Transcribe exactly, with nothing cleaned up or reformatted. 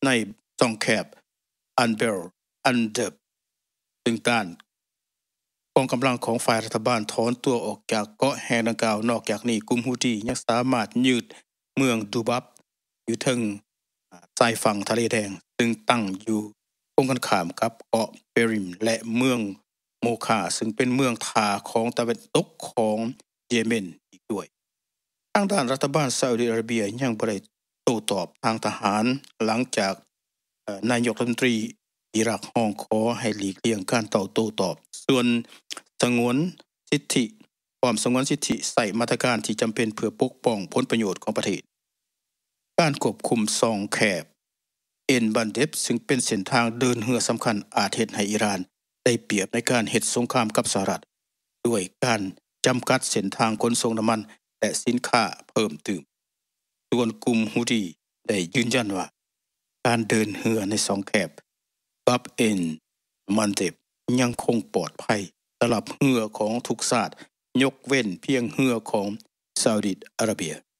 ในช่องแคบอันเบลอันเดบซึ่งต้านกองกำลังของฝ่ายรัฐบาลถอนตัวออกจากเกาะแห่งดังกล่าวนอกจากนี้กลุ่มฮูตียังสามารถยืดเมืองดูบับอยู่ทึงชายฝั่งทะเลแดงซึ่งตั้งอยู่ตรงกันข้ามกับเกาะเปริมและเมืองโมคาซึ่งเป็นเมืองท่าของตะวันตกของเยเมนอีกด้วยทางด้านรัฐบาลซาอุดิอาระเบียยังบ่ได้โต้ตอบทางทหารหลังจากนายกรัฐมนตรีอิรักร้องขอให้หลีกเลี่ยงการต่อโต้ตอบส่วนสงวนสิทธิความสงวนสิทธิใส่มาตรการที่จำเป็นเพื่อปกป้องผลประโยชน์ของประเทศการควบคุมซองแคบเอ็นบันเดบซึ่งเป็นเส้นทางเดินเรือสำคัญอาจเฮ็ดให้อิหร่านได้เปรียบในการเฮ็ดสงครามกับสหรัฐด้วยการจำกัดเส้นทางขนส่งน้ำมันและสินค้าเพิ่มเติมส่วนกลุ่มฮูตีได้ยืนยันว่าการเดินเรือในซองแคบบับเอ็นมันเดบยังคงปลอดภัยสำหรับเรือของทุกชาติยกเว้นเพียงเรือของซาอุดิอาระเบีย